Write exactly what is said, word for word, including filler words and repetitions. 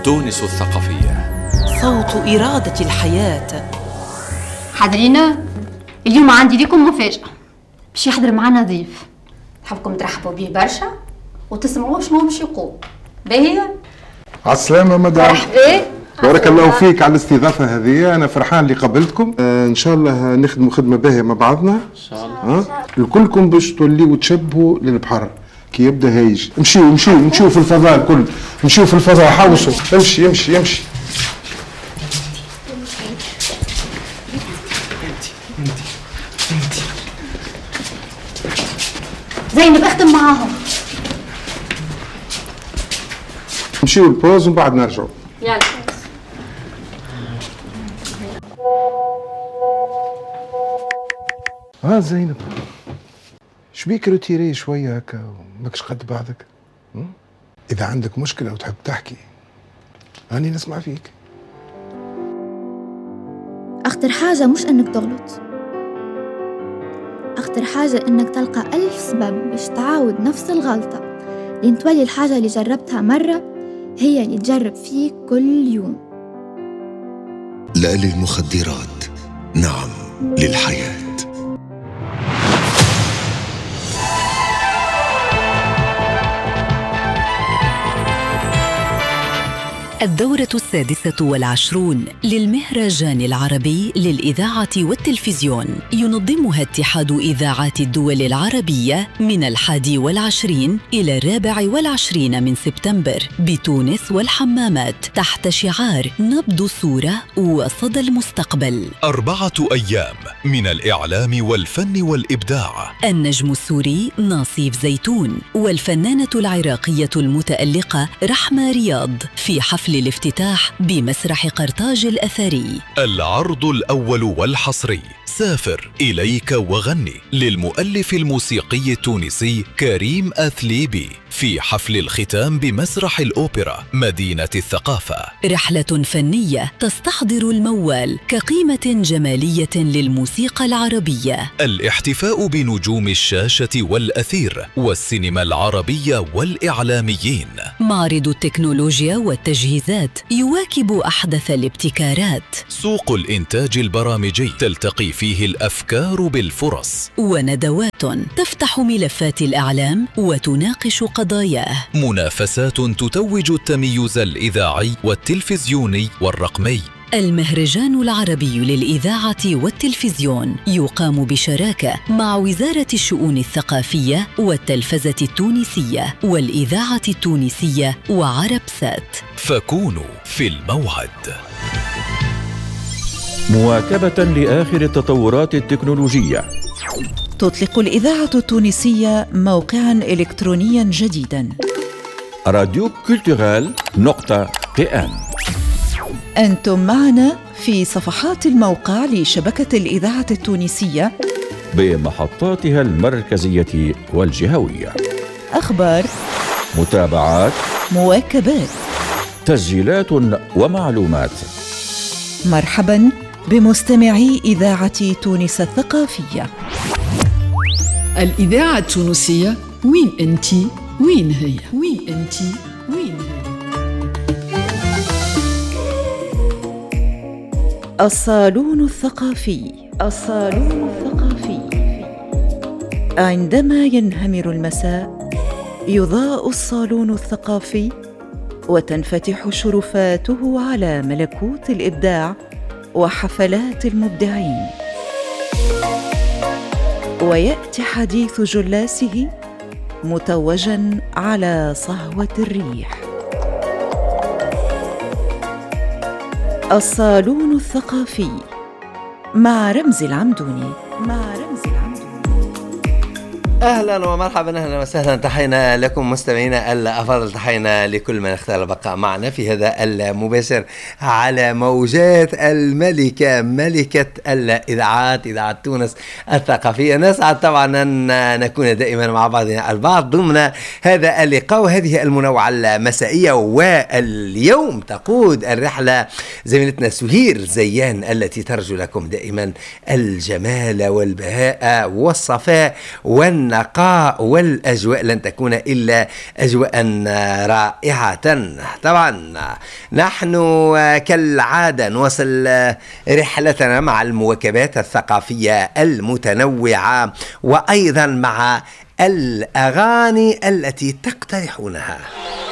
تونس الثقافية، صوت إرادة الحياة. حاضرين، اليوم عندي لكم مفاجأة، باش يحضر معنا ضيف نحبكم ترحبوا به برشا وتسمعوا شنو باش يقول. باهي؟ على السلامة مدام. مرحبا، بارك الله فيك على الاستضافة هذه، أنا فرحان اللي قبلتكم. آه إن شاء الله نخدموا خدمة باهية مع بعضنا إن شاء الله. آه؟ الكلكم باش توليوا تشبهوا للبحر كي يبدا هايج. امشيوا امشيوا امشيوا في الفضاء الكل، امشيوا في الفضاء، حوصوا، امشي امشي امشي. زينب اختم معاهم. امشيوا البوز ومن بعد نرجعوا. يلا. ها زينب، شبيك روتيري شوية هكا وماكش قد بعضك؟ إذا عندك مشكلة وتحب تحكي هاني نسمع فيك. أخطر حاجة مش إنك تغلط، أخطر حاجة إنك تلقى ألف سبب باش تعاود نفس الغلطة، لين تولي الحاجة اللي جربتها مرة هي اللي تجرب فيك كل يوم. لا للمخدرات، نعم للحياة. الدورة السادسة والعشرون للمهرجان العربي للإذاعة والتلفزيون ينظمها اتحاد إذاعات الدول العربية من الحادي والعشرين إلى الرابع والعشرين من سبتمبر بتونس والحمامات تحت شعار نبض الصورة وصدى المستقبل. أربعة أيام من الإعلام والفن والإبداع. النجم السوري ناصيف زيتون والفنانة العراقية المتألقة رحمة رياض في حفل الافتتاح بمسرح قرطاج الأثري. العرض الأول والحصري سافر إليك وغني للمؤلف الموسيقي التونسي كريم أثليبي في حفل الختام بمسرح الأوبرا مدينة الثقافة. رحلة فنية تستحضر الموال كقيمة جمالية للموسيقى العربية. الاحتفاء بنجوم الشاشة والأثير والسينما العربية والإعلاميين. معرض التكنولوجيا والتجهيزات يواكب أحدث الابتكارات. سوق الإنتاج البرامجي تلتقي فيه الأفكار بالفرص. وندوات تفتح ملفات الإعلام وتناقش قضاياه. منافسات تتوج التميز الإذاعي والتلفزيوني والرقمي. المهرجان العربي للإذاعة والتلفزيون يقام بشراكة مع وزارة الشؤون الثقافية والتلفزة التونسية والإذاعة التونسية وعربسات. فكونوا في الموعد. مواكبة لآخر التطورات التكنولوجية، تطلق الإذاعة التونسية موقعاً إلكترونياً جديداً، راديو كولتورال نقطة بي إم. أنتم معنا في صفحات الموقع لشبكة الإذاعة التونسية بمحطاتها المركزية والجهوية. أخبار، متابعات، مواكبات، تسجيلات ومعلومات. مرحباً بمستمعي إذاعة تونس الثقافية. الإذاعة التونسية، وين أنتي؟ وين هي؟ وين أنتي؟ وين هي؟ الصالون الثقافي. الصالون الثقافي. عندما ينهمر المساء يضاء الصالون الثقافي وتنفتح شرفاته على ملكوت الإبداع وحفلات المبدعين، ويأتي حديث جلاسه متوجاً على صهوة الريح. الصالون الثقافي مع رمزي العمدوني. مع رمزي العمدوني. أهلا ومرحبا، أهلا وسهلا، تحينا لكم مستمعينا الأفاضل، تحينا لكل من اختار البقاء معنا في هذا المباشر على موجات الملكة، ملكة الإذاعات، إذاعة تونس الثقافية. نسعد طبعا أن نكون دائما مع بعضنا البعض ضمن هذا اللقاء وهذه المنوعة المسائية. واليوم تقود الرحلة زميلتنا سهير زيان التي ترجو لكم دائما الجمال والبهاء والصفاء والنعم النقاء والأجواء لن تكون إلا أجواء رائعة. طبعا نحن كالعادة نواصل رحلتنا مع المواكبات الثقافية المتنوعة وأيضا مع الأغاني التي تقترحونها.